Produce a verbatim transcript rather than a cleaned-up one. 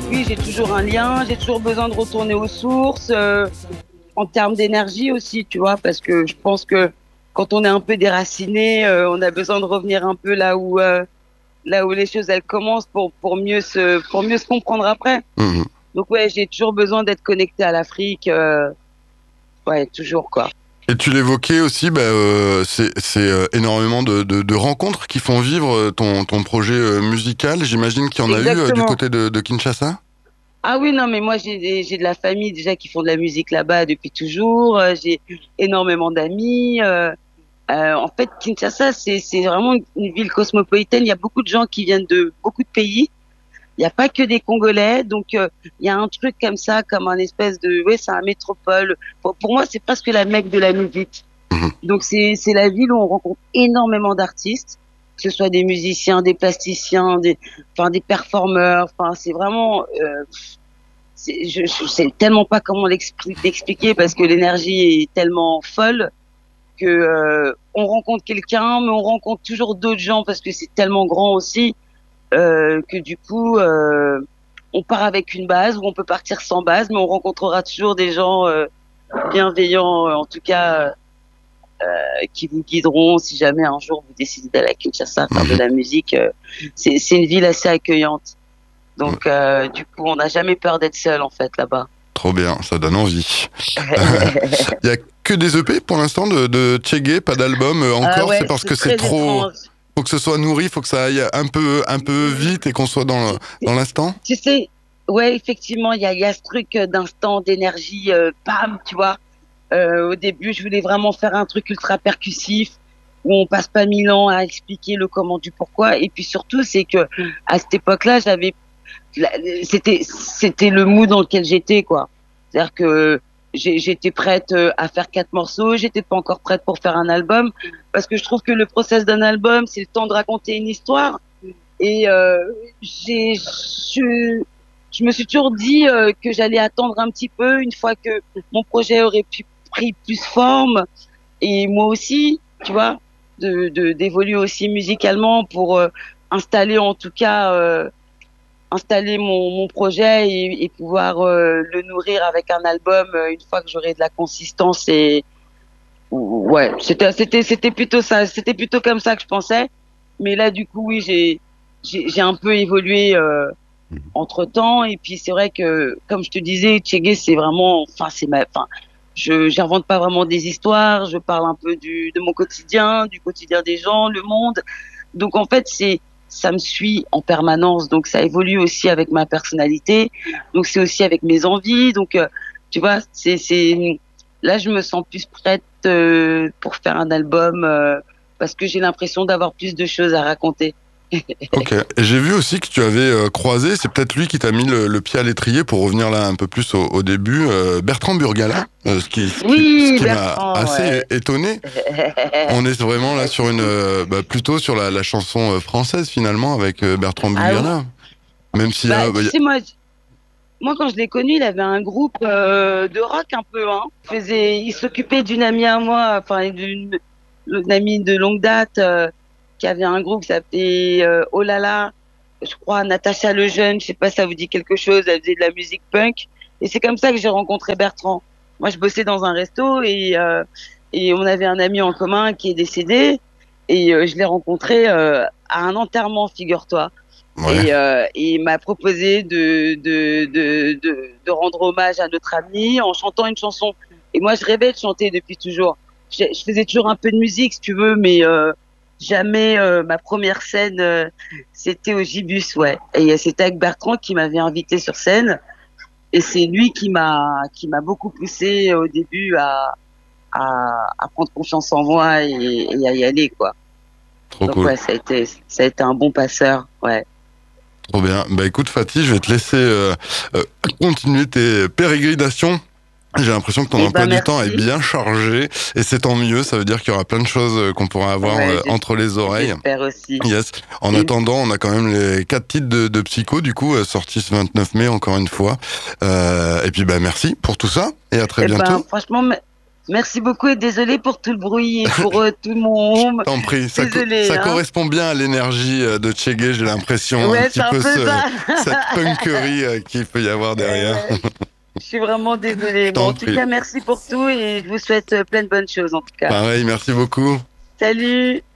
oui, j'ai toujours un lien, j'ai toujours besoin de retourner aux sources, euh, en termes d'énergie aussi, tu vois, parce que je pense que quand on est un peu déraciné, euh, on a besoin de revenir un peu là où, euh, là où les choses elles commencent pour pour mieux se pour mieux se comprendre après. Mhm. Donc ouais, j'ai toujours besoin d'être connecté à l'Afrique, euh, ouais, toujours quoi. Et tu l'évoquais aussi, bah, euh, c'est c'est euh, énormément de, de, de rencontres qui font vivre euh, ton, ton projet euh, musical. J'imagine qu'il y en a eu euh, du Exactement. côté de, de Kinshasa. Ah oui, non, mais moi j'ai des- j'ai de la famille déjà qui font de la musique là-bas depuis toujours. euh, J'ai énormément d'amis. euh, Euh, en fait, Kinshasa, c'est c'est vraiment une ville cosmopolitaine. Il y a beaucoup de gens qui viennent de beaucoup de pays. Il n'y a pas que des Congolais, donc euh, il y a un truc comme ça, comme un espèce de, ouais, c'est un métropole. Pour, pour moi, c'est presque la Mecque de la musique. Mhm. Donc c'est c'est la ville où on rencontre énormément d'artistes, que ce soit des musiciens, des plasticiens, des enfin des performeurs. Enfin, c'est vraiment, euh, c'est, je, je sais tellement pas comment l'expli- l'expliquer parce que l'énergie est tellement folle que euh, on rencontre quelqu'un, mais on rencontre toujours d'autres gens parce que c'est tellement grand aussi euh, que du coup euh, on part avec une base ou on peut partir sans base, mais on rencontrera toujours des gens euh, bienveillants, euh, en tout cas euh, qui vous guideront si jamais un jour vous décidez d'aller à Kinshasa faire de Mhm. la musique. Euh, c'est c'est une ville assez accueillante, donc euh, du coup on n'a jamais peur d'être seul en fait là-bas. Trop bien, ça donne envie. Il y a que des E P pour l'instant de, de Tchégué, pas d'album euh, Ah encore. C'est ouais, parce c'est que c'est très trop. étrange. Faut que ce soit nourri, faut que ça aille un peu, un peu vite et qu'on soit dans, le- dans l'instant. Tu sais, ouais, effectivement, il y a, il y a ce truc euh, d'instant, d'énergie, euh, bam, tu vois. Euh, au début, je voulais vraiment faire un truc ultra percussif où on passe pas mille ans à expliquer le comment du pourquoi. Et puis surtout, c'est que à cette époque-là, j'avais, la- c'était, c'était le mood dans lequel j'étais, quoi. C'est-à-dire que j'ai- j'étais prête euh, à faire quatre morceaux, j'étais pas encore prête pour faire un album parce que je trouve que le process d'un album, c'est le temps de raconter une histoire. Et euh, j'ai, je, je me suis toujours dit euh, que j'allais attendre un petit peu une fois que mon projet aurait pu pris plus forme et moi aussi, tu vois, de, de d'évoluer aussi musicalement pour euh, installer en tout cas euh, installer mon, mon projet et, et pouvoir euh, le nourrir avec un album euh, une fois que j'aurai de la consistance et ouais, c'était c'était c'était plutôt ça, c'était plutôt comme ça que je pensais. Mais là, du coup, oui, j'ai j'ai j'ai un peu évolué euh, entre temps. Et puis c'est vrai que, comme je te disais, Tchégué, c'est vraiment, enfin, c'est ma, enfin, je j'invente pas vraiment des histoires. Je parle un peu du de mon quotidien, du quotidien des gens, le monde. Donc en fait, c'est ça me suit en permanence. Donc ça évolue aussi avec ma personnalité. Donc c'est aussi avec mes envies. Donc euh, tu vois, c'est c'est là, je me sens plus prête euh, pour faire un album euh, parce que j'ai l'impression d'avoir plus de choses à raconter. Ok. Et j'ai vu aussi que tu avais euh, croisé, c'est peut-être lui qui t'a mis le, le pied à l'étrier pour revenir là un peu plus au, au début, euh, Bertrand Burgala, euh, ce qui, ce qui, ce Oui, qui m'a Bertrand, assez ouais. étonné. On est vraiment là sur une, euh, bah, plutôt sur la, la chanson euh, française finalement avec euh, Bertrand Ah, ou- Burgala. Même s'il y bah, a, bah, tu y a- sais, moi, moi, quand je l'ai connu, il avait un groupe euh, de rock un peu, hein. Il faisait, il s'occupait d'une amie à moi, enfin, d'une une amie de longue date euh, qui avait un groupe qui s'appelait euh, Oh là là, je crois, Natacha Lejeune, je sais pas si ça vous dit quelque chose, elle faisait de la musique punk. Et c'est comme ça que j'ai rencontré Bertrand. Moi, je bossais dans un resto et, euh, et on avait un ami en commun qui est décédé et euh, je l'ai rencontré euh, à un enterrement, figure-toi. ouais. Et, euh, et il m'a proposé de, de, de, de, de rendre hommage à notre ami en chantant une chanson. Et moi, je rêvais de chanter depuis toujours. Je, je faisais toujours un peu de musique, si tu veux, mais euh, jamais euh, ma première scène, euh, c'était au Gibus, ouais. Et c'était avec Bertrand qui m'avait invité sur scène. Et c'est lui qui m'a qui m'a beaucoup poussé au début à, à, à prendre confiance en moi et, et à y aller, quoi. Trop Donc cool. ouais, ça a été ça a été un bon passeur, ouais. Trop bien. Bah écoute Fatih, je vais te laisser euh, euh, continuer tes pérégrinations. J'ai l'impression que ton Eh emploi ben du temps est merci. bien chargé et c'est tant mieux. Ça veut dire qu'il y aura plein de choses euh, qu'on pourra avoir Ouais, euh, j'es- entre les oreilles. j'espère aussi. Yes. En Et, attendant, on a quand même les quatre titres de, de Psycho, du coup, euh, sortis ce vingt-neuf mai, encore une fois. Euh, et puis, bah, merci pour tout ça et à très eh ben, bientôt. franchement, me- Merci beaucoup et désolé pour tout le bruit et pour euh, tout mon home. T'en prie, ça, co- Désolé, ça hein. correspond bien à l'énergie euh, de Tchégué, j'ai l'impression, un Ouais, petit c'est un peu peu ce, ça. cette punkerie euh, qu'il peut y avoir derrière. Euh, je suis vraiment désolée. Je Bon, t'en en tout prie. cas, merci pour tout et je vous souhaite euh, plein de bonnes choses en tout cas. Pareil, merci beaucoup. Salut!